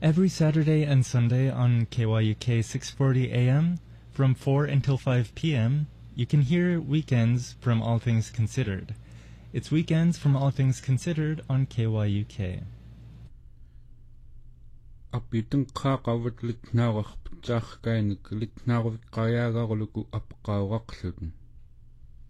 Every Saturday and Sunday on KYUK 640 AM from 4 until 5 p.m., you can hear Weekends from All Things Considered. It's Weekends from All Things Considered on KYUK. Apitun qaaqavut litnaaqarputsaarkainik litnaaruvik qariaagaaruluku apqauraqlutun